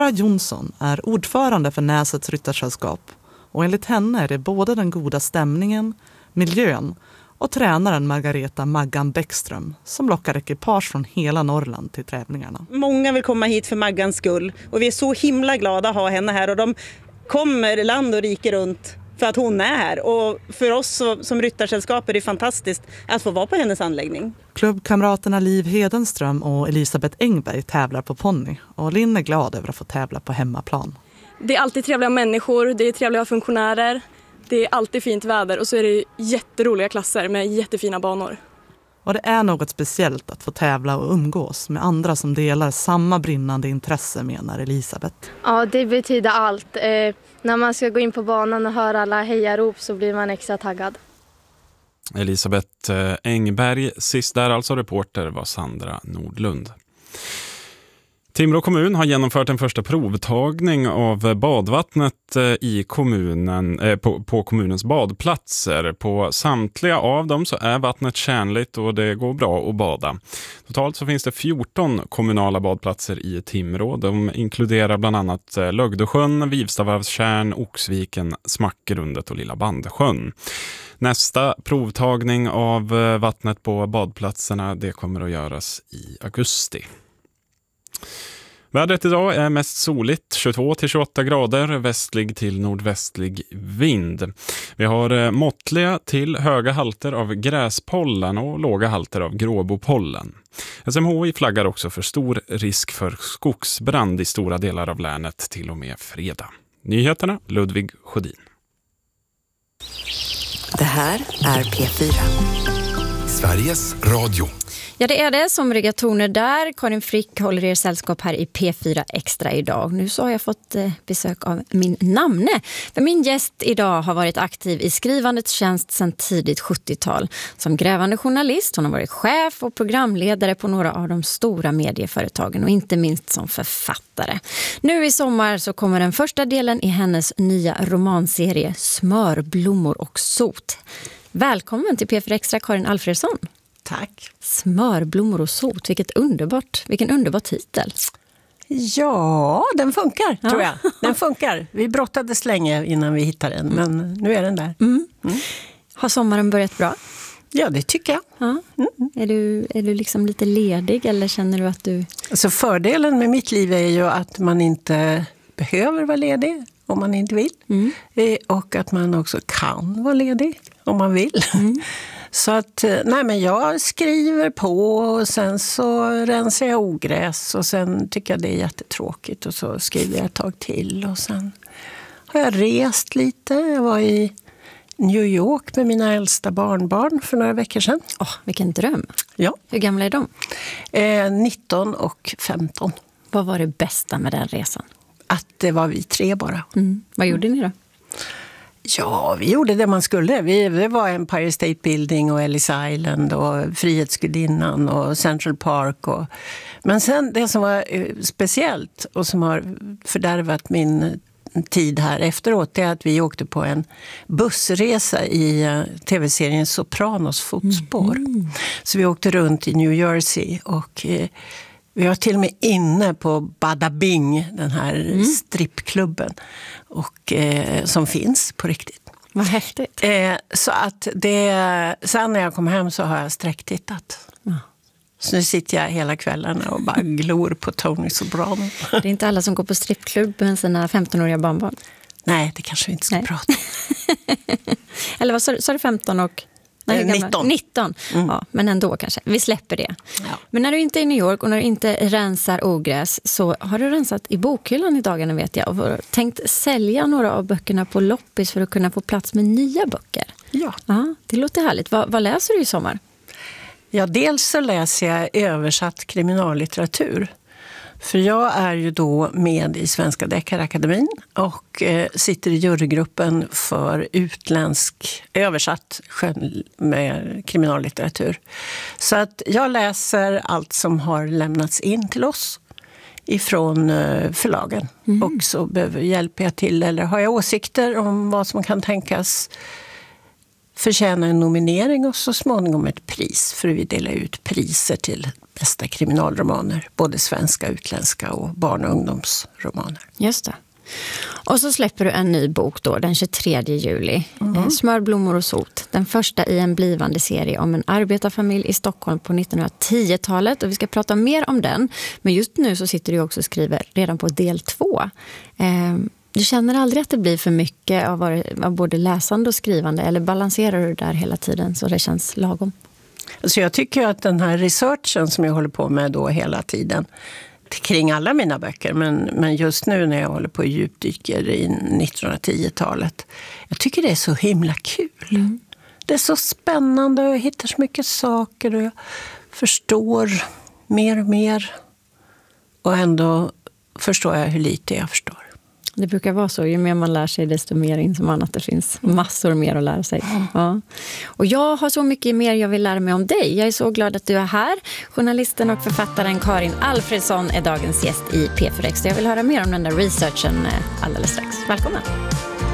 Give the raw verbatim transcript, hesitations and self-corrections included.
Jonsson är ordförande för Näsets ryttarsällskap och enligt henne är det både den goda stämningen, miljön och tränaren Margareta Maggan Bäckström som lockar ekipage från hela Norrland till tävlingarna. Många vill komma hit för Maggans skull och vi är så himla glada att ha henne här och de kommer land och rike runt för att hon är här. Och för oss som ryttarsällskap är det fantastiskt att få vara på hennes anläggning. Klubbkamraterna Liv Hedenström och Elisabeth Engberg tävlar på ponny och Linn är glad över att få tävla på hemmaplan. Det är alltid trevliga människor, det är trevliga funktionärer, det är alltid fint väder och så är det jätteroliga klasser med jättefina banor. Och det är något speciellt att få tävla och umgås med andra som delar samma brinnande intresse, menar Elisabeth. Ja, det betyder allt. Eh, när man ska gå in på banan och höra alla hejarop så blir man extra taggad. Elisabeth Engberg, sist där alltså reporter var Sandra Nordlund. Timrå kommun har genomfört en första provtagning av badvattnet i kommunen, eh, på, på kommunens badplatser. På samtliga av dem så är vattnet tjänligt och det går bra att bada. Totalt så finns det fjorton kommunala badplatser i Timrå. De inkluderar bland annat Lögdösjön, Vivstavarvstjärn, Oxviken, Smackerundet och Lilla Bandsjön. Nästa provtagning av vattnet på badplatserna det kommer att göras i augusti. Vädret idag är mest soligt, tjugotvå till tjugoåtta grader, västlig till nordvästlig vind. Vi har måttliga till höga halter av gräspollen och låga halter av gråbopollen. S M H I flaggar också för stor risk för skogsbrand i stora delar av länet till och med fredag. Nyheterna, Ludvig Sjödin. Det här är P fyra. Sveriges Radio. Ja, det är det som riggar toner där. Karin Frick håller er sällskap här i P fyra Extra idag. Nu så har jag fått eh, besök av min namne. För min gäst idag har varit aktiv i skrivandets tjänst sedan tidigt sjuttiotal. Som grävande journalist, hon har varit chef och programledare på några av de stora medieföretagen och inte minst som författare. Nu i sommar så kommer den första delen i hennes nya romanserie Smörblommor och sot. Välkommen till P fyra Extra, Karin Alfredsson. Tack. Smörblommor och sot, vilket underbart, vilken underbar titel. Ja, den funkar ja. tror jag. Den funkar. Vi brottades länge innan vi hittade den, mm. men nu är den där. Mm. Mm. Har sommaren börjat bra? Ja, det tycker jag. Ja. Mm. Är du, är du liksom lite ledig eller känner du att du... Alltså fördelen med mitt liv är ju att man inte behöver vara ledig om man inte vill. Mm. Och att man också kan vara ledig om man vill. Mm. Så att, nej men jag skriver på och sen så rensar jag ogräs och sen tycker jag det är jättetråkigt och så skriver jag ett tag till och sen har jag rest lite. Jag var i New York med mina äldsta barnbarn för några veckor sedan. Åh, oh, vilken dröm. Ja. Hur gamla är de? Eh, nitton och femton. Vad var det bästa med den resan? Att det var vi tre bara. Mm. Vad gjorde ni då? Ja, vi gjorde det man skulle. Vi, det var Empire State Building och Ellis Island och Frihetsgudinnan och Central Park. Och, men sen det som var speciellt och som har fördärvat min tid här efteråt är att vi åkte på en bussresa i tv-serien Sopranos fotspår. Mm. Så vi åkte runt i New Jersey och... Vi var till och med inne på Bada Bing, den här mm. strippklubben och, eh, som finns på riktigt. Vad häftigt. Eh, så att det, sen när jag kom hem så har jag sträcktittat. Ja. Så nu sitter jag hela kvällen och bara glor på Tony Soprano. Det är inte alla som går på strippklubb med sina femtonåriga barnbarn. Nej, det kanske vi inte ska Nej. prata om. Eller vad sa du, sa du femton och... Nej, nitton. nitton. Mm. Ja, men ändå kanske. Vi släpper det. Ja. Men när du inte är i New York och när du inte rensar ogräs så har du rensat i bokhyllan i dagarna vet jag och tänkt sälja några av böckerna på loppis för att kunna få plats med nya böcker. Ja. Ja, det låter härligt. Vad, vad läser du i sommar? Ja, dels så läser jag översatt kriminallitteratur. För jag är ju då med i Svenska Deckarakademin och eh, sitter i jurygruppen för utländsk översatt skön med kriminallitteratur. Så att jag läser allt som har lämnats in till oss ifrån eh, förlagen. Mm. Och så behöver hjälpa jag till eller har jag åsikter om vad som kan tänkas förtjäna en nominering och så småningom ett pris. För vi delar ut priser till flesta kriminalromaner. Både svenska, utländska och barn- och ungdomsromaner. Just det. Och så släpper du en ny bok då, den tjugotredje juli. Mm. Smör, blommor och sot. Den första i en blivande serie om en arbetarfamilj i Stockholm på nittonhundratio-talet. Och vi ska prata mer om den. Men just nu så sitter du också och skriver redan på del två. Eh, du känner aldrig att det blir för mycket av, av både läsande och skrivande? Eller balanserar du där hela tiden så det känns lagom? Alltså jag tycker att den här researchen som jag håller på med då hela tiden kring alla mina böcker, men, men just nu när jag håller på och djupdyker i nittonhundratio-talet, jag tycker det är så himla kul. Mm. Det är så spännande och jag hittar så mycket saker och jag förstår mer och mer. Och ändå förstår jag hur lite jag förstår. Det brukar vara så, ju mer man lär sig desto mer inser man att det finns massor mer att lära sig. Ja. Och jag har så mycket mer jag vill lära mig om dig. Jag är så glad att du är här. Journalisten och författaren Karin Alfredsson är dagens gäst i P fyra Extra. Jag vill höra mer om den där researchen alldeles strax. Välkommen!